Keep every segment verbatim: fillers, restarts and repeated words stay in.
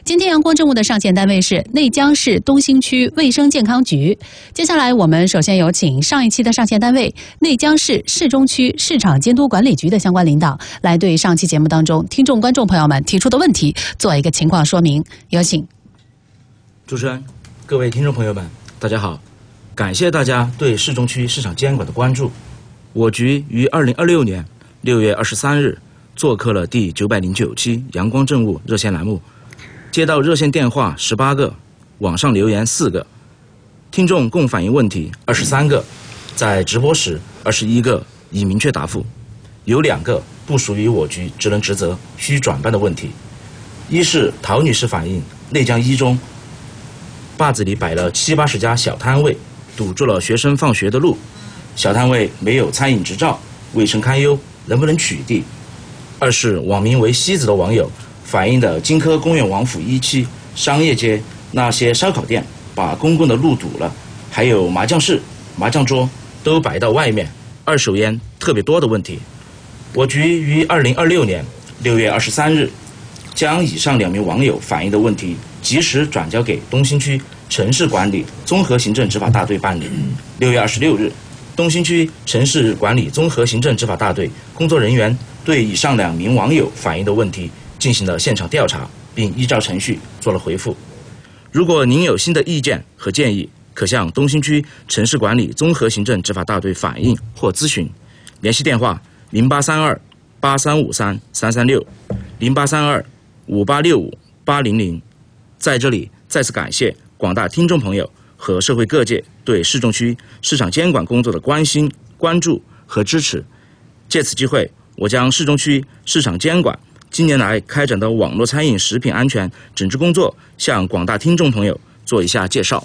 今天阳光政务的上线单位是内江市东兴区卫生健康局。接下来我们首先有请上一期的上线单位内江市市中区市场监督管理局的相关领导来对上期节目当中听众观众朋友们提出的问题做一个情况说明。有请。 主持人，各位听众朋友们，大家好，感谢大家对市中区市场监管的关注。我局于二零二六年六月二十三日做客了第九百零九期阳光政务热线栏目，接到热线电话十八个，网上留言四个，听众共反映问题二十三个，在直播时二十一个已明确答复，有两个不属于我局职能职责需转办的问题。一是陶女士反映内江一中坝子里摆了七八十家小摊位，堵住了学生放学的路，小摊位没有餐饮执照，卫生堪忧，能不能取缔？二是网名为西子的网友反映的金科公园王府一期商业街那些烧烤店把公共的路堵了，还有麻将室、麻将桌都摆到外面，二手烟特别多的问题。我局于二零二六年六月二十三日将以上两名网友反映的问题及时转交给东兴区城市管理综合行政执法大队办理。六月二十六日，东兴区城市管理综合行政执法大队工作人员对以上两名网友反映的问题进行了现场调查，并依照程序做了回复。如果您有新的意见和建议，可向东兴区城市管理综合行政执法大队反映或咨询，联系电话零八三二八三五三三三六、零八三二五八六五八零零。在这里再次感谢广大听众朋友和社会各界对市中区市场监管工作的关心、关注和支持。借此机会，我将市中区市场监管近年来开展的网络餐饮食品安全整治工作向广大听众朋友做一下介绍。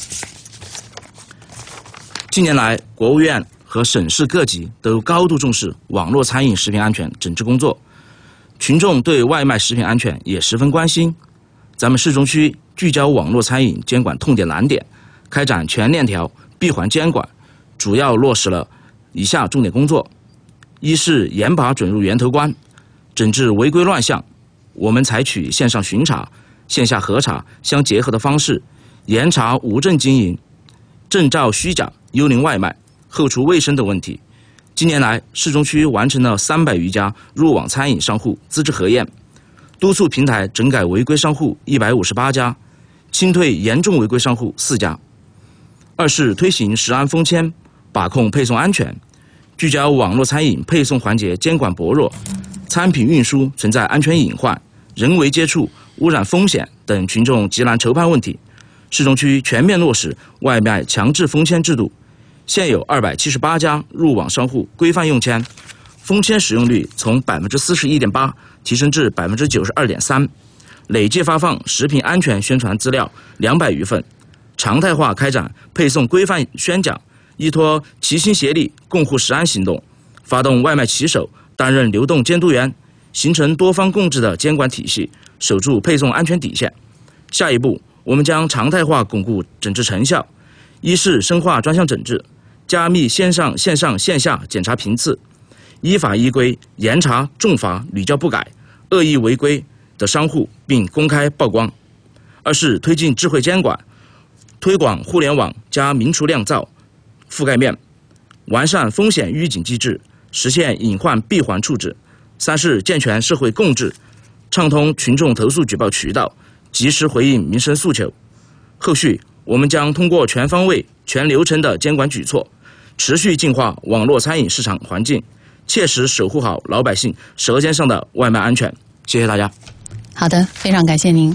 近年来，国务院和省市各级都高度重视网络餐饮食品安全整治工作，群众对外卖食品安全也十分关心。咱们市中区聚焦网络餐饮监管痛点难点，开展全链条闭环监管，主要落实了以下重点工作。一是严把准入源头关，整治违规乱象。我们采取线上巡查、线下核查相结合的方式，严查无证经营、证照虚假、幽灵外卖、后厨卫生等问题。今年来，市中区完成了三百余家入网餐饮商户资质核验，督促平台整改违规商户一百五十八家，清退严重违规商户四家。二是推行食安封签，把控配送安全，聚焦网络餐饮配送环节监管薄弱，餐品运输存在安全隐患、人为接触、污染风险等群众急难愁盼问题。市中区全面落实外卖强制封签制度，现有二百七十八家入网商户规范用签，封签使用率从百分之四十一点八提升至百分之九十二点三，累计发放食品安全宣传资料两百余份，常态化开展配送规范宣讲，依托齐心协力共护食安行动，发动外卖骑手担任流动监督员，形成多方共治的监管体系，守住配送安全底线。下一步，我们将常态化巩固整治成效，一是深化专项整治，加密线上、线上、线下检查频次，依法依规严查重罚屡教不改、恶意违规的商户，并公开曝光。二是推进智慧监管，推广互联网加明厨亮灶覆盖面，完善风险预警机制，实现隐患闭环处置。三是健全社会共治，畅通群众投诉举报渠道，及时回应民生诉求。后续我们将通过全方位、全流程的监管举措，持续净化网络餐饮市场环境，切实守护好老百姓舌尖上的外卖安全。谢谢大家。 好的，非常感谢您。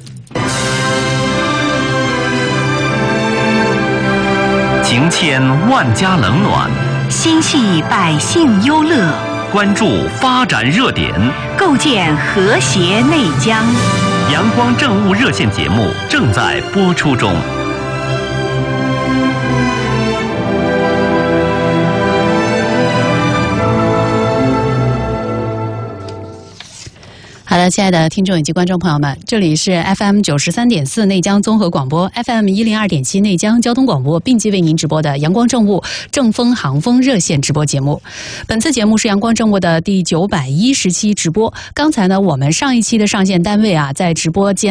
情牵万家冷暖， 心系百姓忧乐， 关注发展热点， 构建和谐内江。 阳光政务热线节目正在播出中。 好的，亲爱的听众以及观众朋友们，这里是 F M 九十三点四内江综合广播 ，F M 一零二点七内江交通广播并机为您直播的阳光政务正风航风热线直播节目。本次节目是阳光政务的第九百一十期直播。刚才呢，我们上一期的上线单位啊，在直播间